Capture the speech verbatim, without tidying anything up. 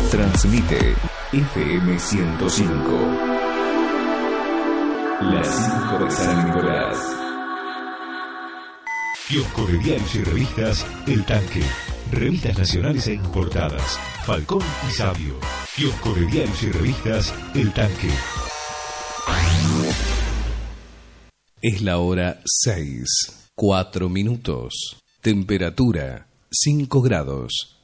Transmite F M ciento cinco. La cinco de San Nicolás. Kiosco de diarios y revistas El Tanque. Revistas nacionales e importadas. Falcón y Sabio. Kiosco de diarios y revistas El Tanque. Es la hora seis, cuatro minutos. Temperatura cinco grados.